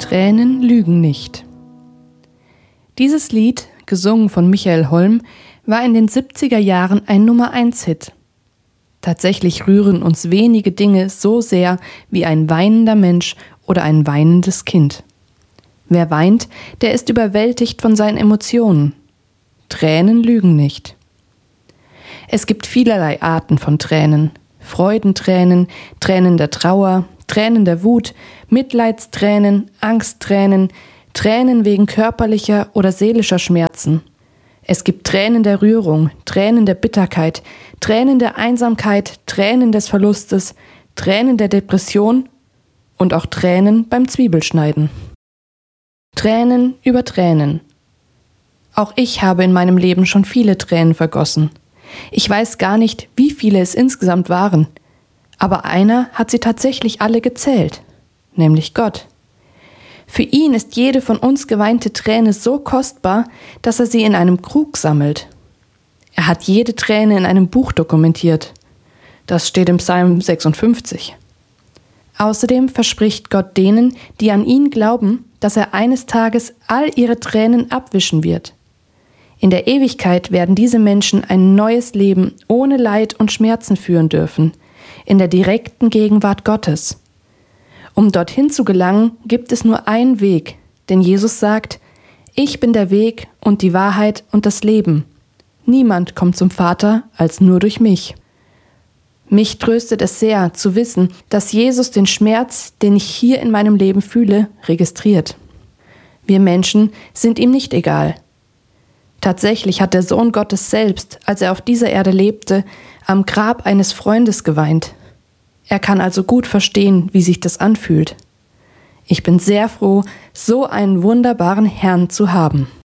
Tränen lügen nicht. Dieses Lied, gesungen von Michael Holm, war in den 70er Jahren ein Nummer-1-Hit. Tatsächlich rühren uns wenige Dinge so sehr wie ein weinender Mensch oder ein weinendes Kind. Wer weint, der ist überwältigt von seinen Emotionen. Tränen lügen nicht. Es gibt vielerlei Arten von Tränen. Freudentränen, Tränen der Trauer, Tränen der Wut, Mitleidstränen, Angsttränen, Tränen wegen körperlicher oder seelischer Schmerzen. Es gibt Tränen der Rührung, Tränen der Bitterkeit, Tränen der Einsamkeit, Tränen des Verlustes, Tränen der Depression und auch Tränen beim Zwiebelschneiden. Tränen über Tränen. Auch ich habe in meinem Leben schon viele Tränen vergossen. Ich weiß gar nicht, wie viele es insgesamt waren, aber einer hat sie tatsächlich alle gezählt, nämlich Gott. Für ihn ist jede von uns geweinte Träne so kostbar, dass er sie in einem Krug sammelt. Er hat jede Träne in einem Buch dokumentiert. Das steht im Psalm 56. Außerdem verspricht Gott denen, die an ihn glauben, dass er eines Tages all ihre Tränen abwischen wird. In der Ewigkeit werden diese Menschen ein neues Leben ohne Leid und Schmerzen führen dürfen, in der direkten Gegenwart Gottes. Um dorthin zu gelangen, gibt es nur einen Weg, denn Jesus sagt: Ich bin der Weg und die Wahrheit und das Leben. Niemand kommt zum Vater als nur durch mich. Mich tröstet es sehr, zu wissen, dass Jesus den Schmerz, den ich hier in meinem Leben fühle, registriert. Wir Menschen sind ihm nicht egal. Tatsächlich hat der Sohn Gottes selbst, als er auf dieser Erde lebte, am Grab eines Freundes geweint. Er kann also gut verstehen, wie sich das anfühlt. Ich bin sehr froh, so einen wunderbaren Herrn zu haben.